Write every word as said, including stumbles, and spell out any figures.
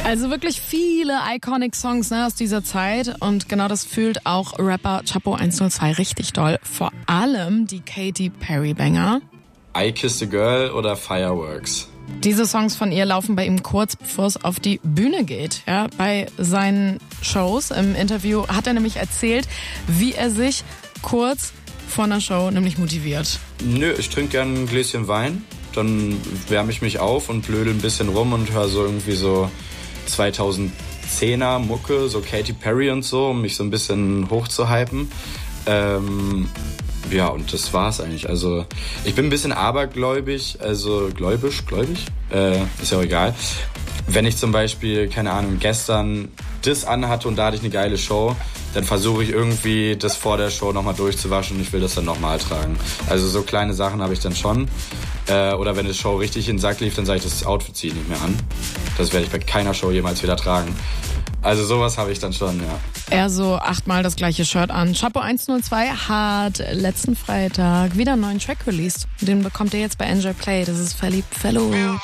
Also wirklich viele iconic Songs, ne, aus dieser Zeit, und genau das fühlt auch Rapper Chapo hundertzwei richtig doll. Vor allem die Katy Perry Banger. I Kissed a Girl oder Fireworks. Diese Songs von ihr laufen bei ihm kurz, bevor es auf die Bühne geht. Ja, bei seinen Shows im Interview hat er nämlich erzählt, wie er sich kurz vor einer Show nämlich motiviert. Nö, ich trinke gern ein Gläschen Wein, dann wärme ich mich auf und blödel ein bisschen rum und höre so irgendwie so zweitausendzehner Mucke, so Katy Perry und so, um mich so ein bisschen hochzuhypen. Ähm, ja, und das war's eigentlich. Also ich bin ein bisschen abergläubig, also gläubisch, gläubig, äh, ist ja auch egal. Wenn ich zum Beispiel, keine Ahnung, gestern das anhatte und da hatte ich eine geile Show, dann versuche ich irgendwie das vor der Show nochmal durchzuwaschen und ich will das dann nochmal tragen. Also so kleine Sachen habe ich dann schon. Äh, oder wenn die Show richtig in den Sack lief, dann sage ich, das Outfit ziehe ich nicht mehr an. Das werde ich bei keiner Show jemals wieder tragen. Also sowas habe ich dann schon, ja. Er so achtmal das gleiche Shirt an. Chapo hundertzwei hat letzten Freitag wieder einen neuen Track released. Den bekommt ihr jetzt bei Enjoy Play. Das ist Verliebt Verlobt.